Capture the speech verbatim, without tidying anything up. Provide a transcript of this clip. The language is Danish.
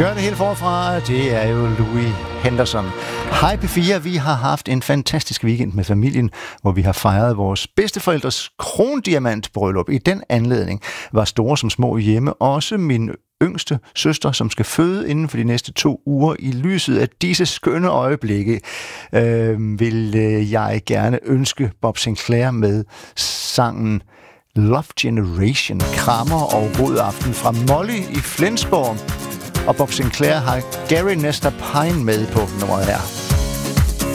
Gør det helt forfra, det er jo Louis Henderson. Hej P fire, vi har haft en fantastisk weekend med familien, hvor vi har fejret vores bedsteforældres krondiamantbryllup. I den anledning var store som små hjemme, også min yngste søster, som skal føde inden for de næste to uger. I lyset af disse skønne øjeblikke øh, vil jeg gerne ønske Bob Sinclair med sangen Love Generation. Krammer og god aften fra Molly i Flensborg. Og Bob Sinclair har Gary Nestor Pine med på nummeret her.